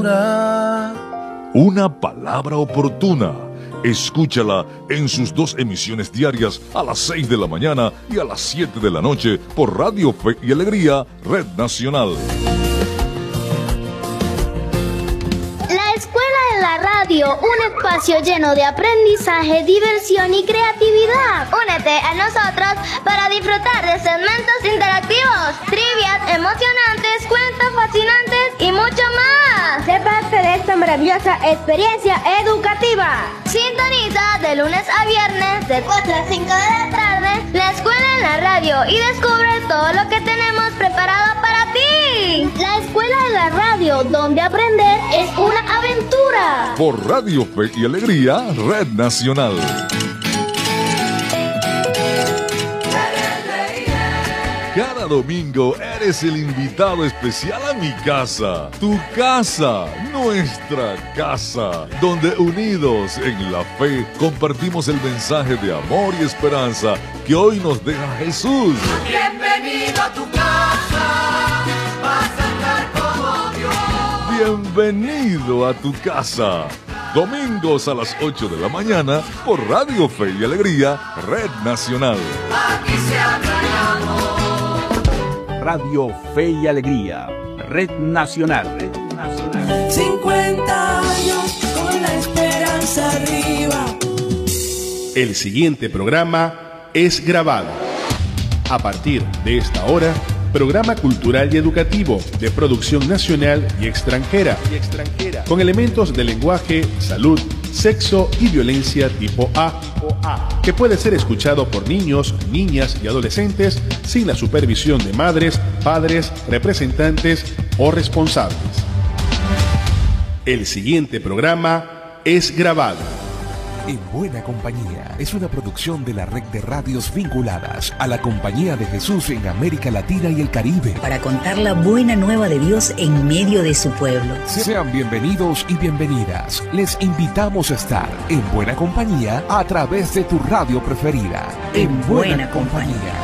aventura. Una palabra oportuna. Escúchala en sus 2 emisiones diarias a las 6 de la mañana y a las 7 de la noche por Radio Fe y Alegría, Red Nacional. La escuela en la radio, un espacio lleno de aprendizaje, diversión y creatividad. Únete a nosotros para disfrutar de segmentos interactivos, trivias emocionantes, cuentos fascinantes y mucho más. Sé parte de esta maravillosa experiencia educativa. Sintoniza de lunes a viernes de 4 a 5 de la tarde la escuela en la radio y descubre todo lo que tenemos preparado para ti. La escuela en la radio, donde aprender es una aventura. Por Radio Fe y Alegría, Red Nacional. Cada domingo eres el invitado especial a mi casa, tu casa, nuestra casa, donde unidos en la fe compartimos el mensaje de amor y esperanza que hoy nos deja Jesús. Bienvenido a tu casa, vas a estar como Dios. Bienvenido a tu casa. Domingos a las 8 de la mañana por Radio Fe y Alegría, Red Nacional. Aquí se habla de amor. Radio Fe y Alegría, Red Nacional. 50 años con la esperanza arriba. El siguiente programa es grabado. A partir de esta hora, programa cultural y educativo de producción nacional y extranjera, con elementos de lenguaje, salud, sexo y violencia tipo A, que puede ser escuchado por niños, niñas y adolescentes sin la supervisión de madres, padres, representantes o responsables. El siguiente programa es grabado. En Buena Compañía es una producción de la red de radios vinculadas a la Compañía de Jesús en América Latina y el Caribe. Para contar la buena nueva de Dios en medio de su pueblo. Sean bienvenidos y bienvenidas. Les invitamos a estar en Buena Compañía a través de tu radio preferida. En Buena Compañía.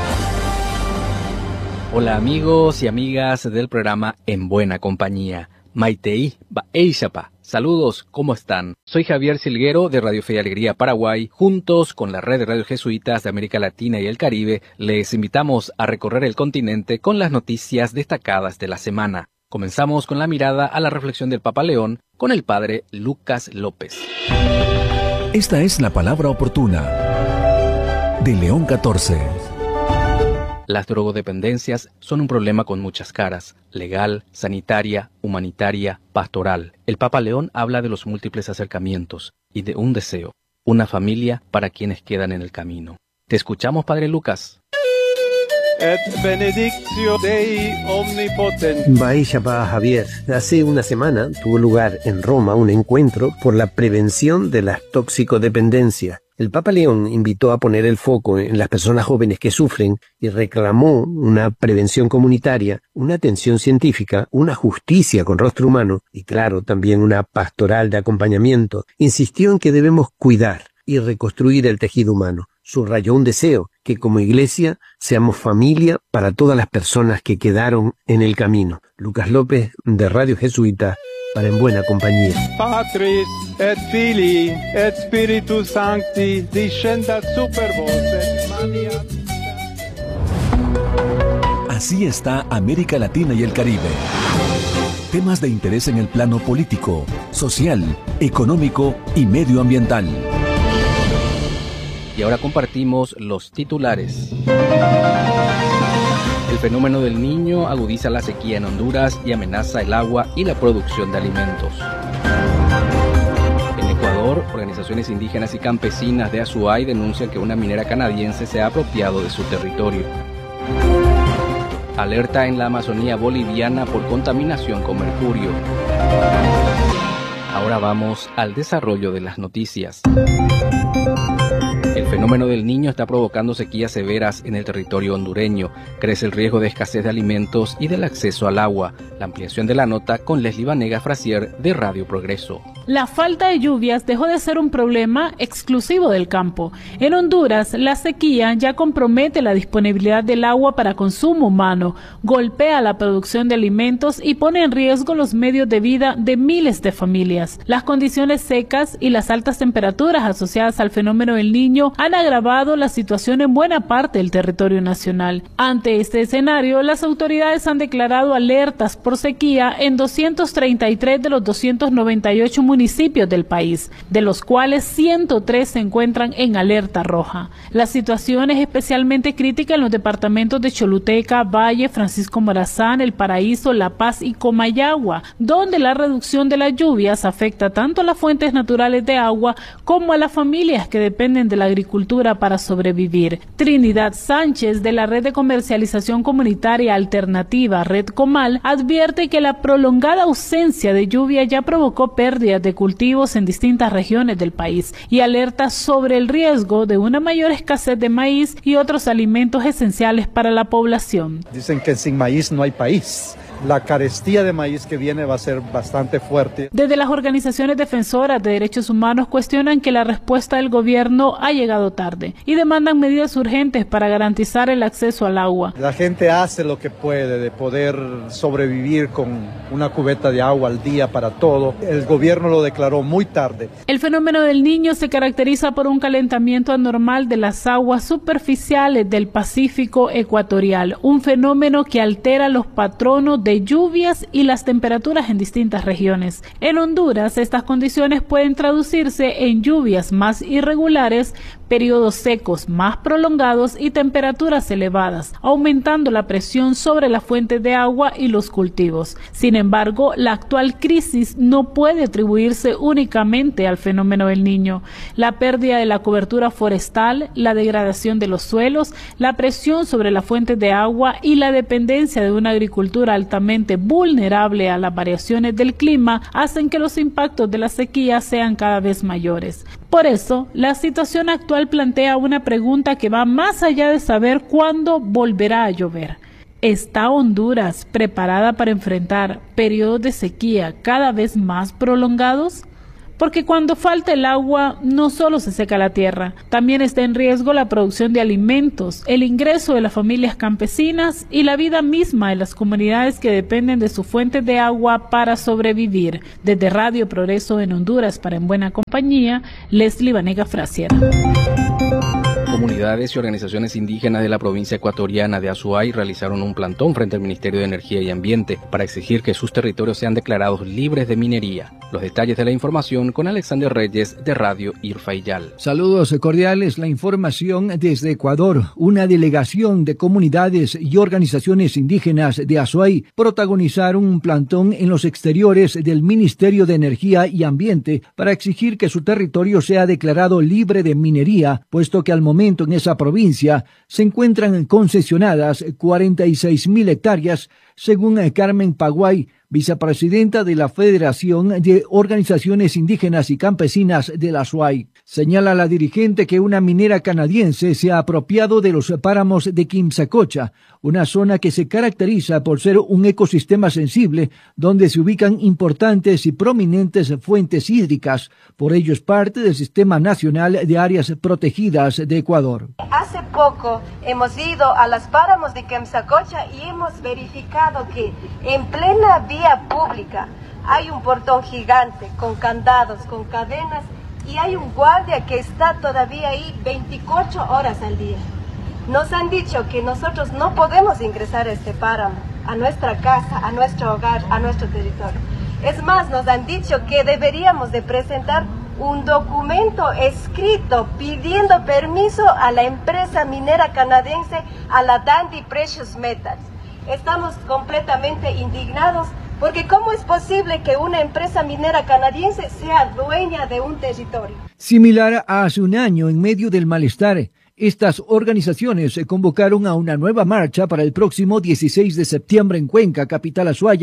Hola amigos y amigas del programa En Buena Compañía. Maitei Baeishapa. Saludos, ¿cómo están? Soy Javier Silguero de Radio Fe y Alegría Paraguay. Juntos con la red de radios jesuitas de América Latina y el Caribe, les invitamos a recorrer el continente con las noticias destacadas de la semana. Comenzamos con la mirada a la reflexión del Papa León con el padre Lucas López. Esta es la palabra oportuna de León XIV. Las drogodependencias son un problema con muchas caras: legal, sanitaria, humanitaria, pastoral. El Papa León habla de los múltiples acercamientos y de un deseo, una familia para quienes quedan en el camino. Te escuchamos, Padre Lucas. Et benedictio Dei omnipotens. Baeishapa, Javier. Hace una semana tuvo lugar en Roma un encuentro por la prevención de las toxicodependencias. El Papa León invitó a poner el foco en las personas jóvenes que sufren y reclamó una prevención comunitaria, una atención científica, una justicia con rostro humano y, claro, también una pastoral de acompañamiento. Insistió en que debemos cuidar y reconstruir el tejido humano. Subrayó un deseo, que como iglesia seamos familia para todas las personas que quedaron en el camino. Lucas López, de Radio Jesuita, para En Buena Compañía. Patris et Filii et Spiritus Sancti descendat super vos. Así está América Latina y el Caribe. Temas de interés en el plano político, social, económico y medioambiental. Y ahora compartimos los titulares. El fenómeno del Niño agudiza la sequía en Honduras y amenaza el agua y la producción de alimentos. En Ecuador, organizaciones indígenas y campesinas de Azuay denuncian que una minera canadiense se ha apropiado de su territorio. Alerta en la Amazonía boliviana por contaminación con mercurio. Ahora vamos al desarrollo de las noticias. El fenómeno del Niño está provocando sequías severas en el territorio hondureño. Crece el riesgo de escasez de alimentos y del acceso al agua. La ampliación de la nota con Leslie Vanegas Frasier de Radio Progreso. La falta de lluvias dejó de ser un problema exclusivo del campo. En Honduras, la sequía ya compromete la disponibilidad del agua para consumo humano, golpea la producción de alimentos y pone en riesgo los medios de vida de miles de familias. Las condiciones secas y las altas temperaturas asociadas al fenómeno del Niño han agravado la situación en buena parte del territorio nacional. Ante este escenario, las autoridades han declarado alertas por sequía en 233 de los 298 municipios del país, de los cuales 103 se encuentran en alerta roja. La situación es especialmente crítica en los departamentos de Choluteca, Valle, Francisco Morazán, El Paraíso, La Paz y Comayagua, donde la reducción de las lluvias afecta tanto a las fuentes naturales de agua como a las familias que dependen de la agricultura para sobrevivir. Trinidad Sánchez, de la Red de Comercialización Comunitaria Alternativa, Red Comal, advierte que la prolongada ausencia de lluvia ya provocó pérdidas de cultivos en distintas regiones del país y alerta sobre el riesgo de una mayor escasez de maíz y otros alimentos esenciales para la población. Dicen que sin maíz no hay país. La carestía de maíz que viene va a ser bastante fuerte. Desde las organizaciones defensoras de derechos humanos cuestionan que la respuesta del gobierno ha llegado tarde y demandan medidas urgentes para garantizar el acceso al agua. La gente hace lo que puede de poder sobrevivir con una cubeta de agua al día para todo. El gobierno lo declaró muy tarde. El fenómeno del Niño se caracteriza por un calentamiento anormal de las aguas superficiales del Pacífico ecuatorial, un fenómeno que altera los patronos de lluvias y las temperaturas en distintas regiones. En Honduras, estas condiciones pueden traducirse en lluvias más irregulares, periodos secos más prolongados y temperaturas elevadas, aumentando la presión sobre las fuentes de agua y los cultivos. Sin embargo, la actual crisis no puede atribuirse únicamente al fenómeno del Niño. La pérdida de la cobertura forestal, la degradación de los suelos, la presión sobre las fuentes de agua y la dependencia de una agricultura altamente vulnerable a las variaciones del clima hacen que los impactos de la sequía sean cada vez mayores. Por eso, la situación actual plantea una pregunta que va más allá de saber cuándo volverá a llover. ¿Está Honduras preparada para enfrentar periodos de sequía cada vez más prolongados? Porque cuando falta el agua, no solo se seca la tierra, también está en riesgo la producción de alimentos, el ingreso de las familias campesinas y la vida misma de las comunidades que dependen de sus fuentes de agua para sobrevivir. Desde Radio Progreso en Honduras para En Buena Compañía, Leslie Vanegas Frasier. Comunidades y organizaciones indígenas de la provincia ecuatoriana de Azuay realizaron un plantón frente al Ministerio de Energía y Ambiente para exigir que sus territorios sean declarados libres de minería. Los detalles de la información con Alexander Reyes de Radio Irfayal. Saludos cordiales, la información desde Ecuador. Una delegación de comunidades y organizaciones indígenas de Azuay protagonizaron un plantón en los exteriores del Ministerio de Energía y Ambiente para exigir que su territorio sea declarado libre de minería, puesto que al momento en esa provincia se encuentran concesionadas 46.000 hectáreas, según Carmen Paguay, vicepresidenta de la Federación de Organizaciones Indígenas y Campesinas de la Azuay. Señala la dirigente que una minera canadiense se ha apropiado de los páramos de Quimsacocha, una zona que se caracteriza por ser un ecosistema sensible donde se ubican importantes y prominentes fuentes hídricas. Por ello es parte del Sistema Nacional de Áreas Protegidas de Ecuador. Hace poco hemos ido a los páramos de Quimsacocha y hemos verificado que en plena vía pública hay un portón gigante con candados, con cadenas, y hay un guardia que está todavía ahí 24 horas al día. Nos han dicho que nosotros no podemos ingresar a este páramo, a nuestra casa, a nuestro hogar, a nuestro territorio. Es más, nos han dicho que deberíamos de presentar un documento escrito pidiendo permiso a la empresa minera canadiense, a la Dundee Precious Metals. Estamos completamente indignados porque ¿cómo es posible que una empresa minera canadiense sea dueña de un territorio? Similar a hace un año, en medio del malestar, estas organizaciones se convocaron a una nueva marcha para el próximo 16 de septiembre en Cuenca, capital azuaya,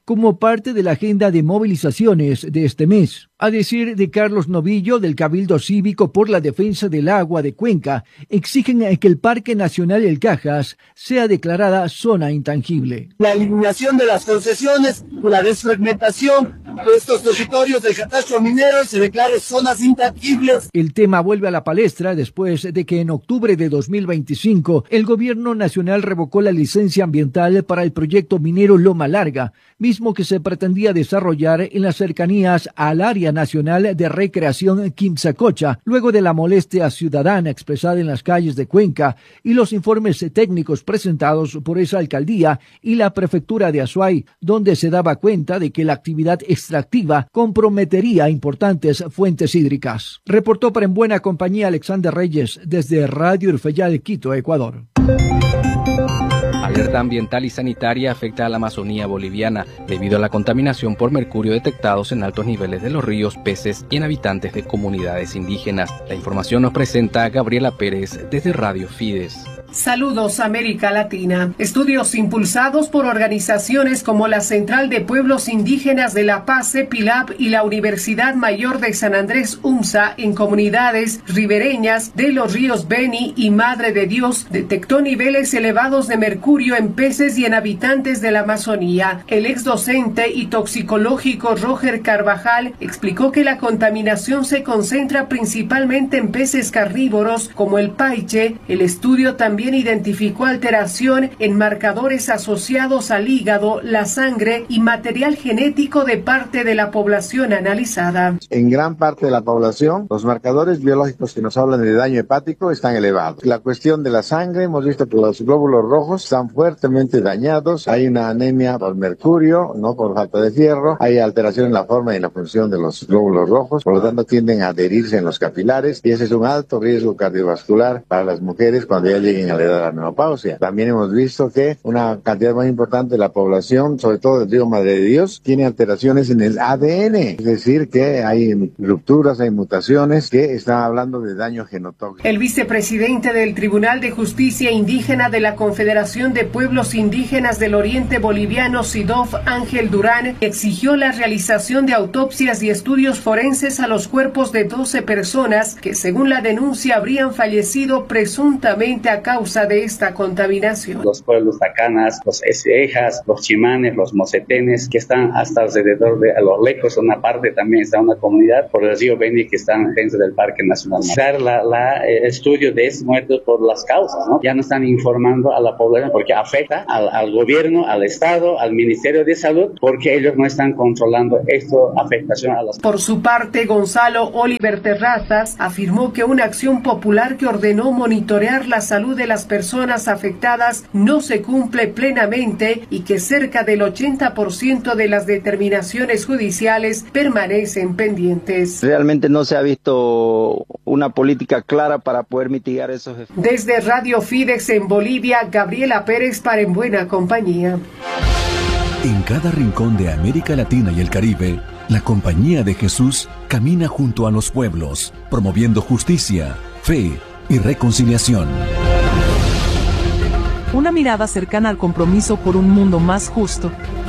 como parte de la agenda de movilizaciones de este mes. A decir de Carlos Novillo, del Cabildo Cívico por la Defensa del Agua de Cuenca, exigen que el Parque Nacional El Cajas sea declarada zona intangible. La eliminación de las concesiones, la desfragmentación de estos territorios del catastro minero y se declare zonas intangibles. El tema vuelve a la palestra después de que en octubre de 2025 el gobierno nacional revocó la licencia ambiental para el proyecto minero Loma Larga, mismo que se pretendía desarrollar en las cercanías al área nacional de recreación Quimsacocha, luego de la molestia ciudadana expresada en las calles de Cuenca y los informes técnicos presentados por esa alcaldía y la prefectura de Azuay, donde se daba cuenta de que la actividad extractiva comprometería importantes fuentes hídricas. Reportó para En Buena Compañía Alexander Reyes desde Radio Urfeyal, Quito, Ecuador. Alerta ambiental y sanitaria afecta a la Amazonía boliviana debido a la contaminación por mercurio detectados en altos niveles de los ríos, peces y en habitantes de comunidades indígenas. La información nos presenta Gabriela Pérez desde Radio Fides. Saludos América Latina. Estudios impulsados por organizaciones como la Central de Pueblos Indígenas de La Paz, CEPILAP, y la Universidad Mayor de San Andrés, UMSA, en comunidades ribereñas de los ríos Beni y Madre de Dios, detectó niveles elevados de mercurio en peces y en habitantes de la Amazonía. El ex docente y toxicológico Roger Carvajal explicó que la contaminación se concentra principalmente en peces carnívoros como el paiche. El estudio también identificó alteración en marcadores asociados al hígado, la sangre y material genético de parte de la población analizada. En gran parte de la población, los marcadores biológicos que nos hablan de daño hepático están elevados. La cuestión de la sangre, hemos visto que los glóbulos rojos están fuertemente dañados. Hay una anemia por mercurio, no por falta de fierro. Hay alteración en la forma y en la función de los glóbulos rojos, por lo tanto tienden a adherirse en los capilares y ese es un alto riesgo cardiovascular para las mujeres cuando ya lleguen a la edad de la menopausia. También hemos visto que una cantidad más importante de la población, sobre todo del río Madre de Dios, tiene alteraciones en el ADN, es decir, que hay rupturas, hay mutaciones que están hablando de daño genotóxico. El vicepresidente del Tribunal de Justicia Indígena de la Confederación de Pueblos Indígenas del Oriente Boliviano, SIDOF, Ángel Durán, exigió la realización de autopsias y estudios forenses a los cuerpos de 12 personas que, según la denuncia, habrían fallecido presuntamente a causa de esta contaminación. Los pueblos tacanas, los esejas, los chimanes, los mocetenes, que están hasta alrededor de los lecos, una parte también está una comunidad por el río Beni que están dentro del Parque Nacional. Dar el estudio de estos muertos por las causas, ¿no? Ya no están informando a la población porque afecta al gobierno, al Estado, al Ministerio de Salud, porque ellos no están controlando esta afectación a las. Por su parte, Gonzalo Oliver Terrazas afirmó que una acción popular que ordenó monitorear la salud de las personas afectadas no se cumple plenamente y que cerca del 80% de las determinaciones judiciales permanecen pendientes. Realmente no se ha visto una política clara para poder mitigar esos efectos. Desde Radio Fides en Bolivia, Gabriela Pérez para En Buena Compañía. En cada rincón de América Latina y el Caribe, la Compañía de Jesús camina junto a los pueblos, promoviendo justicia, fe y reconciliación. Una mirada cercana al compromiso por un mundo más justo.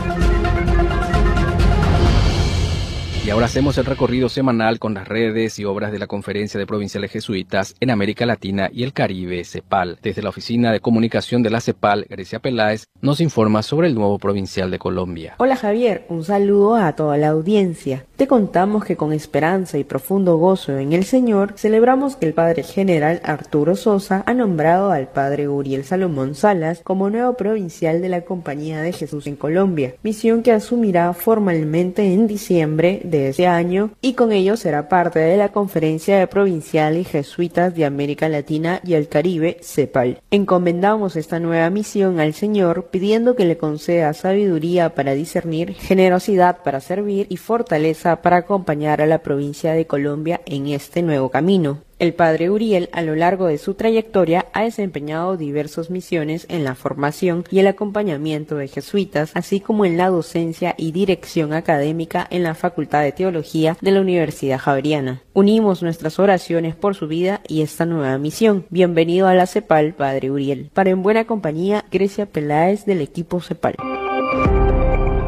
Y ahora hacemos el recorrido semanal con las redes y obras de la Conferencia de Provinciales Jesuitas en América Latina y el Caribe, CEPAL. Desde la Oficina de Comunicación de la CEPAL, Grecia Peláez nos informa sobre el nuevo provincial de Colombia. Hola Javier, un saludo a toda la audiencia. Te contamos que con esperanza y profundo gozo en el Señor, celebramos que el Padre General Arturo Sosa ha nombrado al Padre Uriel Salomón Salas como nuevo provincial de la Compañía de Jesús en Colombia, misión que asumirá formalmente en diciembre de este año y con ello será parte de la Conferencia de Provinciales Jesuitas de América Latina y el Caribe, CEPAL. Encomendamos esta nueva misión al Señor pidiendo que le conceda sabiduría para discernir, generosidad para servir y fortaleza para acompañar a la provincia de Colombia en este nuevo camino. El Padre Uriel, a lo largo de su trayectoria, ha desempeñado diversas misiones en la formación y el acompañamiento de jesuitas, así como en la docencia y dirección académica en la Facultad de Teología de la Universidad Javeriana. Unimos nuestras oraciones por su vida y esta nueva misión. Bienvenido a la CEPAL, Padre Uriel. Para En Buena Compañía, Grecia Peláez del equipo CEPAL.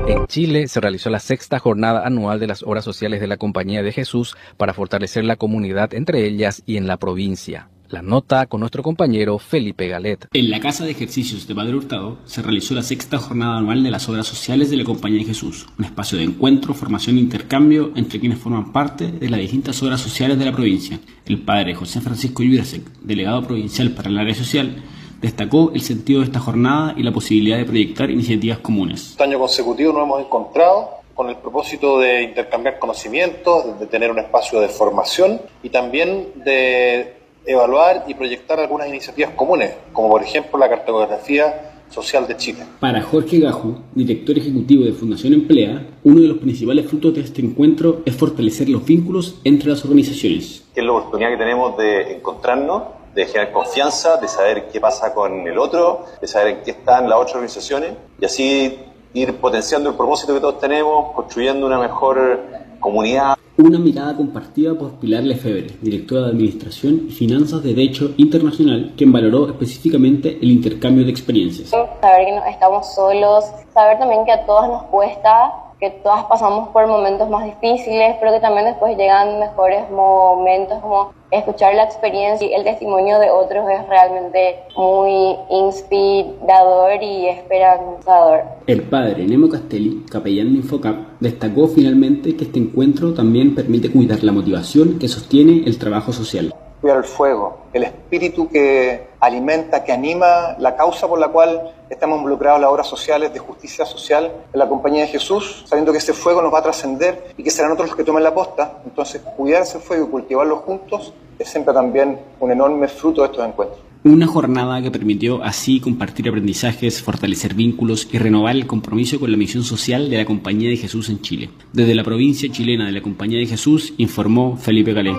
En Chile se realizó la 6ª jornada anual de las obras sociales de la Compañía de Jesús para fortalecer la comunidad entre ellas y en la provincia. La nota con nuestro compañero Felipe Galet. En la Casa de Ejercicios de Padre Hurtado se realizó la 6ª jornada anual de las obras sociales de la Compañía de Jesús, un espacio de encuentro, formación e intercambio entre quienes forman parte de las distintas obras sociales de la provincia. El padre José Francisco Yurasek, delegado provincial para el área social, destacó el sentido de esta jornada y la posibilidad de proyectar iniciativas comunes. Este año consecutivo nos hemos encontrado con el propósito de intercambiar conocimientos, de tener un espacio de formación y también de evaluar y proyectar algunas iniciativas comunes, como por ejemplo la cartografía social de Chile. Para Jorge Gajo, director ejecutivo de Fundación Emplea, uno de los principales frutos de este encuentro es fortalecer los vínculos entre las organizaciones. Que es la oportunidad que tenemos de encontrarnos, de generar confianza, de saber qué pasa con el otro, de saber en qué están las otras organizaciones y así ir potenciando el propósito que todos tenemos, construyendo una mejor comunidad. Una mirada compartida por Pilar Lefebvre, directora de Administración y Finanzas de Derecho Internacional, quien valoró específicamente el intercambio de experiencias. Saber que no estamos solos, saber también que a todas nos cuesta, que todas pasamos por momentos más difíciles, pero que también después llegan mejores momentos, como escuchar la experiencia y el testimonio de otros es realmente muy inspirador y esperanzador. El padre Nemo Castelli, capellán de Infocap, destacó finalmente que este encuentro también permite cuidar la motivación que sostiene el trabajo social. Cuidar el fuego, el espíritu que alimenta, que anima la causa por la cual estamos involucrados en las obras sociales de justicia social en la Compañía de Jesús, sabiendo que ese fuego nos va a trascender y que serán otros los que tomen la posta. Entonces, cuidar ese fuego y cultivarlo juntos es siempre también un enorme fruto de estos encuentros. Una jornada que permitió así compartir aprendizajes, fortalecer vínculos y renovar el compromiso con la misión social de la Compañía de Jesús en Chile. Desde la provincia chilena de la Compañía de Jesús, informó Felipe Galet.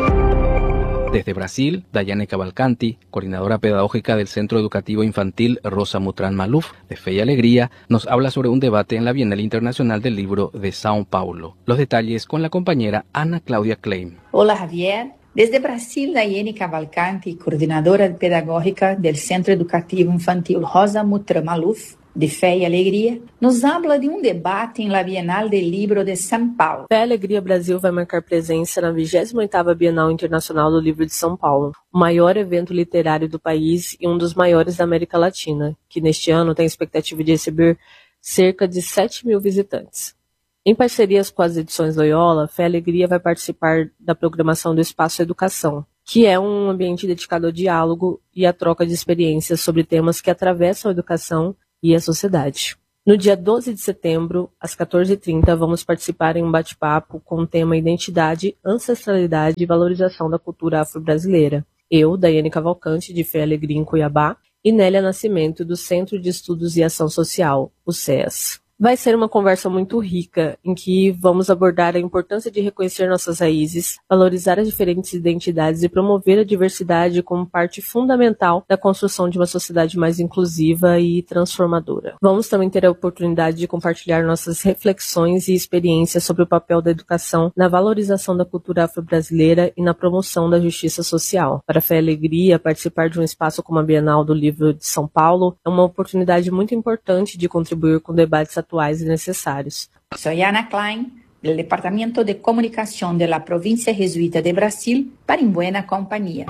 Desde Brasil, Dayane Cavalcanti, coordinadora pedagógica del Centro Educativo Infantil Rosa Mutran Maluf, de Fe y Alegría, nos habla sobre un debate en la Bienal Internacional del Libro de São Paulo. Los detalles con la compañera Ana Claudia Klein. Hola Javier. Desde Brasil, Dayane Cavalcanti, coordinadora pedagógica del Centro Educativo Infantil Rosa Mutran Maluf, de Fé e Alegria, nos habla de um debate em la Bienal del Livro de São Paulo. Fé e Alegria Brasil vai marcar presença na 28ª Bienal Internacional do Livro de São Paulo, o maior evento literário do país e um dos maiores da América Latina, que neste ano tem a expectativa de receber cerca de 7.000 visitantes. Em parcerias com as edições Loyola, Fé e Alegria vai participar da programação do Espaço Educação, que é um ambiente dedicado ao diálogo e à troca de experiências sobre temas que atravessam a educação e a sociedade. No dia 12 de setembro, às 14h30, vamos participar em um bate-papo com o tema Identidade, Ancestralidade e Valorização da Cultura Afro-Brasileira. Eu, Daiane Cavalcante, de Fé e Alegria em Cuiabá, e Nélia Nascimento, do Centro de Estudos e Ação Social, o CEAS. Vai ser uma conversa muito rica, em que vamos abordar a importância de reconhecer nossas raízes, valorizar as diferentes identidades e promover a diversidade como parte fundamental da construção de uma sociedade mais inclusiva e transformadora. Vamos também ter a oportunidade de compartilhar nossas reflexões e experiências sobre o papel da educação na valorização da cultura afro-brasileira e na promoção da justiça social. Para a Fé e Alegria, participar de um espaço como a Bienal do Livro de São Paulo é uma oportunidade muito importante de contribuir com debates atuais e necessários. Soy Ana Klein, del Departamento de Comunicación de la Provincia Jesuita de Brasil, para En Buena Compañía.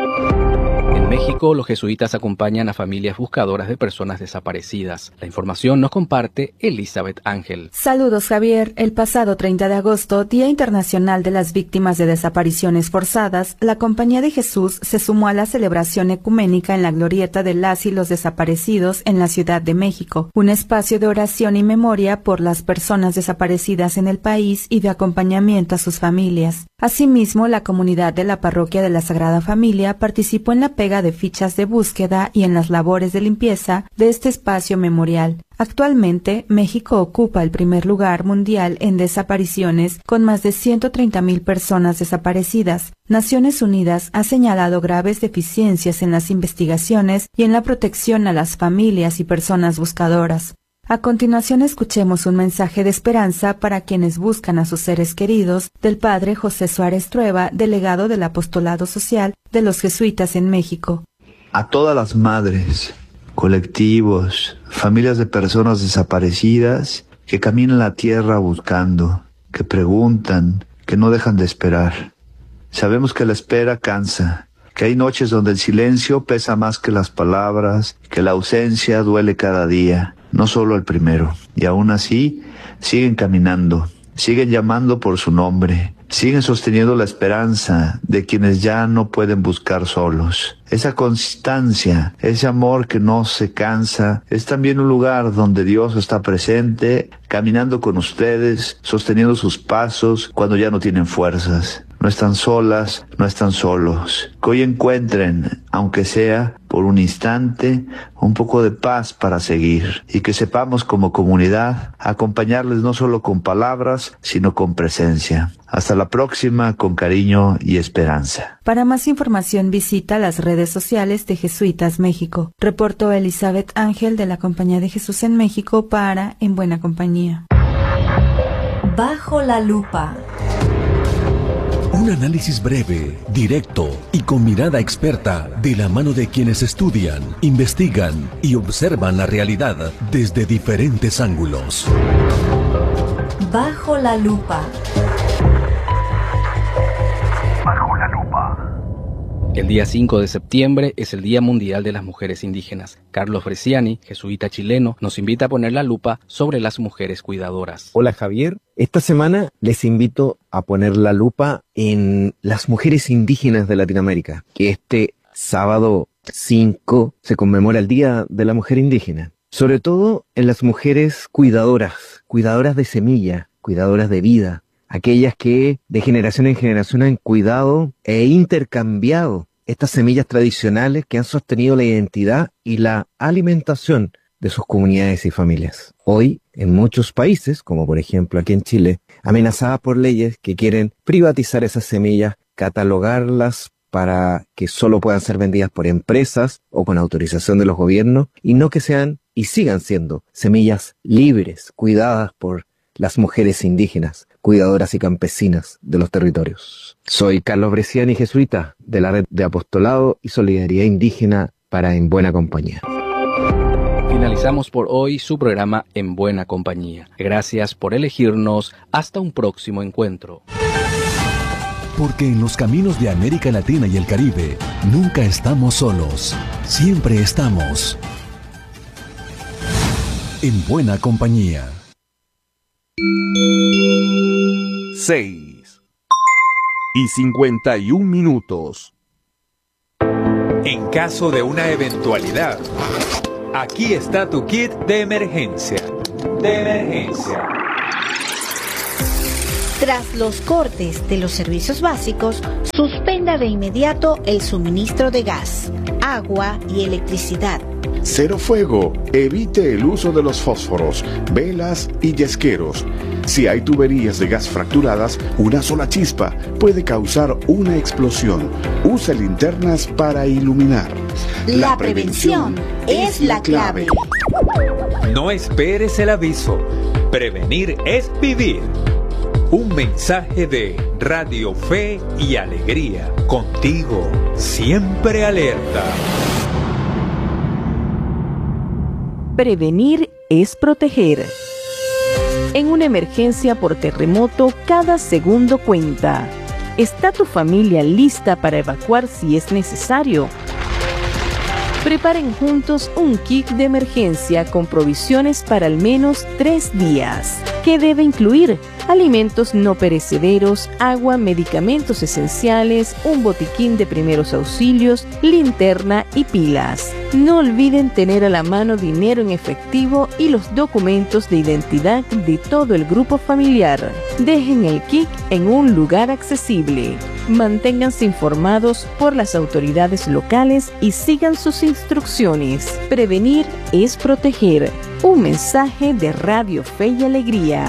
En México, los jesuitas acompañan a familias buscadoras de personas desaparecidas. La información nos comparte Elizabeth Ángel. Saludos, Javier. El pasado 30 de agosto, Día Internacional de las Víctimas de Desapariciones Forzadas, la Compañía de Jesús se sumó a la celebración ecuménica en la glorieta de las y los desaparecidos en la Ciudad de México, un espacio de oración y memoria por las personas desaparecidas en el país y de acompañamiento a sus familias. Asimismo, la comunidad de la Parroquia de la Sagrada Familia participó en la pega de fichas de búsqueda y en las labores de limpieza de este espacio memorial. Actualmente, México ocupa el primer lugar mundial en desapariciones, con más de 130.000 personas desaparecidas. Naciones Unidas ha señalado graves deficiencias en las investigaciones y en la protección a las familias y personas buscadoras. A continuación, escuchemos un mensaje de esperanza para quienes buscan a sus seres queridos del padre José Suárez Trueba, delegado del Apostolado Social de los Jesuitas en México. A todas las madres, colectivos, familias de personas desaparecidas que caminan la tierra buscando, que preguntan, que no dejan de esperar. Sabemos que la espera cansa, que hay noches donde el silencio pesa más que las palabras, que la ausencia duele cada día, no solo el primero. Y aún así, siguen caminando, siguen llamando por su nombre, siguen sosteniendo la esperanza de quienes ya no pueden buscar solos. Esa constancia, ese amor que no se cansa, es también un lugar donde Dios está presente, caminando con ustedes, sosteniendo sus pasos cuando ya no tienen fuerzas. No están solas, no están solos. Que hoy encuentren, aunque sea por un instante, un poco de paz para seguir. Y que sepamos como comunidad acompañarles no solo con palabras, sino con presencia. Hasta la próxima, con cariño y esperanza. Para más información visita las redes sociales de Jesuitas México. Reportó Elizabeth Ángel de la Compañía de Jesús en México para En Buena Compañía. Bajo la lupa. Un análisis breve, directo y con mirada experta de la mano de quienes estudian, investigan y observan la realidad desde diferentes ángulos. Bajo la lupa. Bajo la lupa. El día 5 de septiembre es el Día Mundial de las Mujeres Indígenas. Carlos Bresciani, jesuita chileno, nos invita a poner la lupa sobre las mujeres cuidadoras. Hola Javier, esta semana les invito a poner la lupa en las mujeres indígenas de Latinoamérica, que este sábado 5 se conmemora el Día de la Mujer Indígena. Sobre todo en las mujeres cuidadoras de semilla, cuidadoras de vida. Aquellas que de generación en generación han cuidado e intercambiado estas semillas tradicionales que han sostenido la identidad y la alimentación de sus comunidades y familias. Hoy, en muchos países, como por ejemplo aquí en Chile, amenazadas por leyes que quieren privatizar esas semillas, catalogarlas para que solo puedan ser vendidas por empresas o con autorización de los gobiernos, y no que sean y sigan siendo semillas libres, cuidadas por las mujeres indígenas, cuidadoras y campesinas de los territorios. Soy Carlos Bresciani, jesuita de la Red de Apostolado y Solidaridad Indígena para En Buena Compañía. Finalizamos por hoy su programa En Buena Compañía. Gracias por elegirnos. Hasta un próximo encuentro. Porque en los caminos de América Latina y el Caribe nunca estamos solos. Siempre estamos en buena compañía. 6:51. En caso de una eventualidad, aquí está tu kit de emergencia. Tras los cortes de los servicios básicos, suspenda de inmediato el suministro de gas, agua y electricidad. Cero fuego. Evite el uso de los fósforos, velas y yesqueros. Si hay tuberías de gas fracturadas, una sola chispa puede causar una explosión. Use linternas para iluminar. La prevención es la clave. No esperes el aviso. Prevenir es vivir. Un mensaje de Radio Fe y Alegría. Contigo, siempre alerta. Prevenir es proteger. En una emergencia por terremoto, cada segundo cuenta. ¿Está tu familia lista para evacuar si es necesario? Preparen juntos un kit de emergencia con provisiones para al menos 3 días. ¿Qué debe incluir? Alimentos no perecederos, agua, medicamentos esenciales, un botiquín de primeros auxilios, linterna y pilas. No olviden tener a la mano dinero en efectivo y los documentos de identidad de todo el grupo familiar. Dejen el kit en un lugar accesible. Manténganse informados por las autoridades locales y sigan sus instrucciones. Prevenir es proteger. Un mensaje de Radio Fe y Alegría.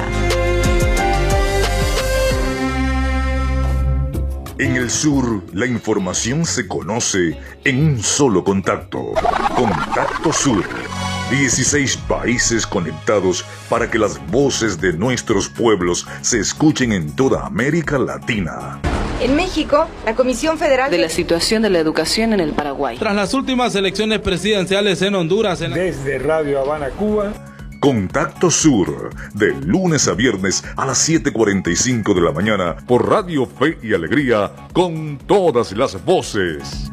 En el sur, la información se conoce en un solo contacto. Contacto Sur. 16 países conectados para que las voces de nuestros pueblos se escuchen en toda América Latina. En México, la Comisión Federal de la situación de la educación en el Paraguay. Tras las últimas elecciones presidenciales en Honduras. Desde Radio Habana, Cuba. Contacto Sur, de lunes a viernes a las 7:45 de la mañana por Radio Fe y Alegría, con todas las voces.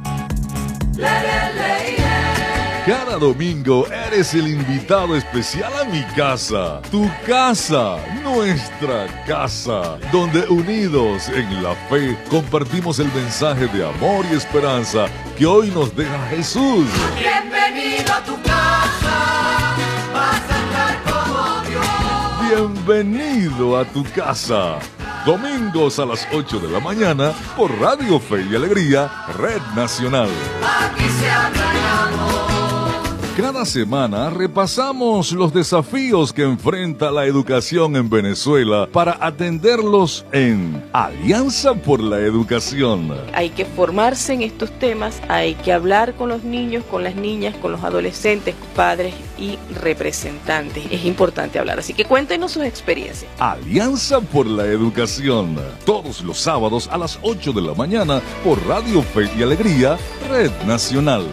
Cada domingo eres el invitado especial a mi casa, tu casa, nuestra casa, donde unidos en la fe compartimos el mensaje de amor y esperanza que hoy nos deja Jesús. Bienvenido a tu casa, vas a estar como Dios. Bienvenido a tu casa. Domingos a las 8 de la mañana por Radio Fe y Alegría, Red Nacional. Aquí se habla de amor. Cada semana repasamos los desafíos que enfrenta la educación en Venezuela para atenderlos en Alianza por la Educación. Hay que formarse en estos temas, hay que hablar con los niños, con las niñas, con los adolescentes, padres y representantes. Es importante hablar, así que cuéntenos sus experiencias. Alianza por la Educación, todos los sábados a las 8 de la mañana por Radio Fe y Alegría, Red Nacional.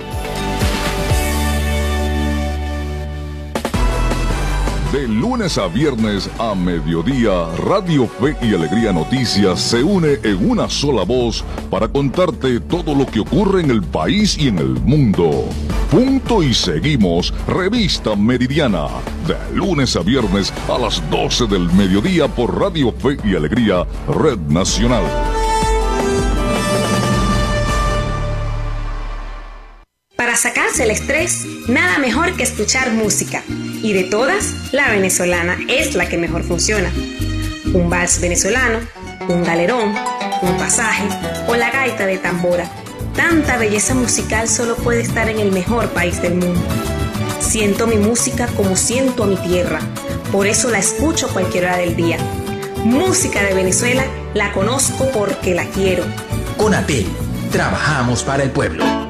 De lunes a viernes a mediodía, Radio Fe y Alegría Noticias se une en una sola voz para contarte todo lo que ocurre en el país y en el mundo. Punto y seguimos, Revista Meridiana, de lunes a viernes a las 12 del mediodía por Radio Fe y Alegría, Red Nacional. Para sacarse el estrés, nada mejor que escuchar música. Y de todas, la venezolana es la que mejor funciona. Un vals venezolano, un galerón, un pasaje o la gaita de tambora. Tanta belleza musical solo puede estar en el mejor país del mundo. Siento mi música como siento a mi tierra. Por eso la escucho a cualquier hora del día. Música de Venezuela la conozco porque la quiero. Conatel, trabajamos para el pueblo.